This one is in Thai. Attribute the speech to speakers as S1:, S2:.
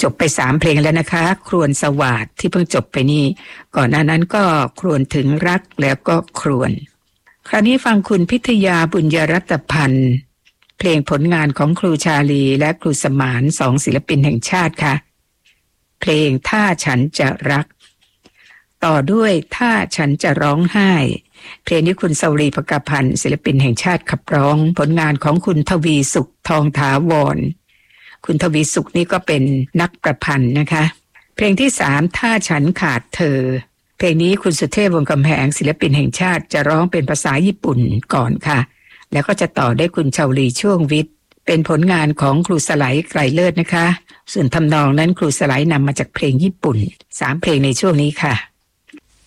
S1: จบไป3เพลงแล้วนะคะครวญสวาทที่เพิ่งจบไปนี่ก่อนหน้านั้นก็ครวญถึงรักแล้วก็ครวญคราวนี้ฟังคุณพิทยาบุญยรัตพันธ์เพลงผลงานของครูชาลีและครูสมาน2ศิลปินแห่งชาติค่ะเพลงถ้าฉันจะรักต่อด้วยถ้าฉันจะร้องไห้เพลงนี้คุณสวรีภกพันธ์ศิลปินแห่งชาติขับร้องผลงานของคุณทวีสุขทองถาวรคุณทวีสุขนี่ก็เป็นนักประพันธ์นะคะเพลงที่3ถ้าฉันขาดเธอเพลงนี้คุณสุเทพวงศ์กำแหงศิลปินแห่งชาติจะร้องเป็นภาษาญี่ปุ่นก่อนค่ะแล้วก็จะต่อได้คุณชาวลีช่วงวิทย์เป็นผลงานของครูสไลไกรเลิศนะคะส่วนทำนองนั้นครูสไลนำมาจากเพลงญี่ปุ่น3เพลงในช่วงนี้ค่ะ